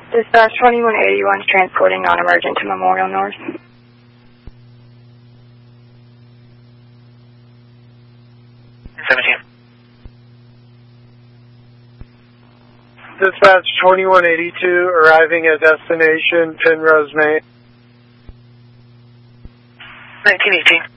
Dispatch 2181 is transporting non-emergent to Memorial North. 17. Dispatch 2182 arriving at destination Penrose, Maine. 1918.